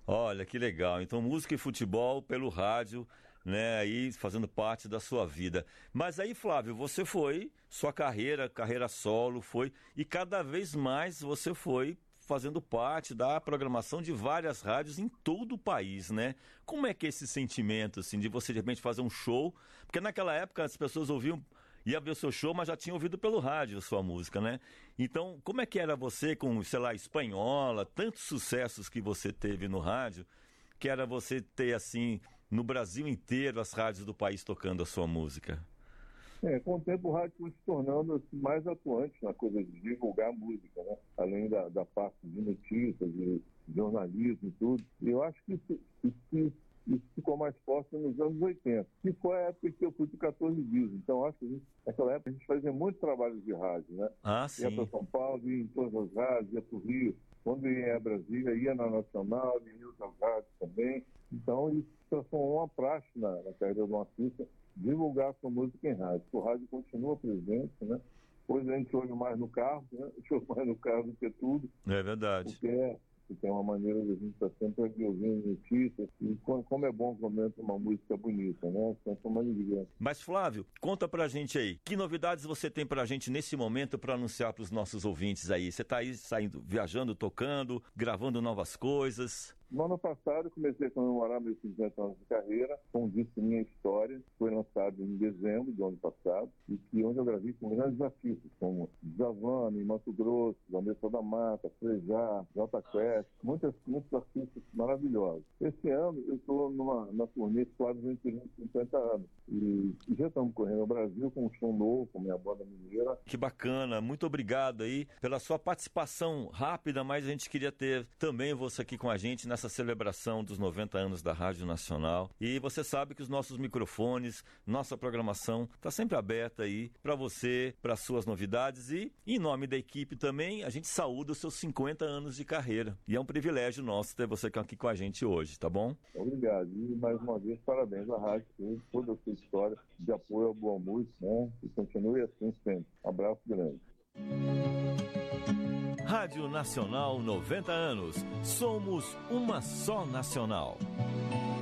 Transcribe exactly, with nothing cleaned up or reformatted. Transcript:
Olha, que legal. Então, música e futebol pelo rádio, né, aí fazendo parte da sua vida. Mas aí, Flávio, você foi, sua carreira, carreira solo, foi, e cada vez mais você foi fazendo parte da programação de várias rádios em todo o país, né? Como é que é esse sentimento, assim, de você, de repente, fazer um show? Porque naquela época as pessoas ouviam, ia ver o seu show, mas já tinham ouvido pelo rádio a sua música, né? Então, como é que era você com, sei lá, Espanhola, tantos sucessos que você teve no rádio, que era você ter, assim, no Brasil inteiro, as rádios do país tocando a sua música? É, com o tempo o rádio foi se tornando assim, mais atuante na coisa de divulgar a música, né? Além da, da parte de notícias, de jornalismo e tudo. E eu acho que isso, isso, isso ficou mais forte nos anos oitenta, que foi a época que eu fui de quatorze Bis. Então, acho que a gente, naquela época a gente fazia muito trabalho de rádio, né? Ah, sim. Ia para São Paulo, ia em todas as rádios, ia para o Rio. Quando ia a Brasília, ia na Nacional, ia em outras rádios também. Então, isso transformou uma praxe na, na carreira do artista, divulgar sua música em rádio. O rádio continua presente, né? Hoje a gente ouve mais no carro, né? A gente ouve mais no carro do que tudo. É verdade. Porque é, porque é uma maneira de a gente estar sempre ouvindo notícias. E como é bom quando entra uma música bonita, né? Sempre uma alegria. Mas, Flávio, conta pra gente aí. Que novidades você tem pra gente nesse momento para anunciar pros nossos ouvintes aí? Você tá aí saindo, viajando, tocando, gravando novas coisas? No ano passado, eu comecei a comemorar meus cinquenta anos de carreira com um disco Minha História, que foi lançado em dezembro do ano passado, e que onde eu gravei com grandes artistas, como Djavan, em Mato Grosso, Vanessa da Mata, Frejá, Jota Quest, muitos, muitos artistas maravilhosos. Esse ano, eu estou na turnê quase cinquenta anos, e, e já estamos correndo ao Brasil com um show novo, com minha banda mineira. Que bacana, muito obrigado aí pela sua participação rápida, mas a gente queria ter também você aqui com a gente nessa celebração dos noventa anos da Rádio Nacional. E você sabe que os nossos microfones, nossa programação está sempre aberta aí para você, para suas novidades, e em nome da equipe também, a gente saúda os seus cinquenta anos de carreira. E é um privilégio nosso ter você aqui com a gente hoje, tá bom? Obrigado. E mais uma vez, parabéns à rádio, toda a sua história de apoio ao boa música, né? E continue assim sempre. Um abraço grande. Rádio Nacional noventa anos. Somos uma só nacional.